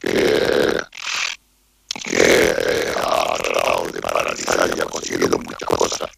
que, que ha tratado de paralizar y ha conseguido muchas cosas.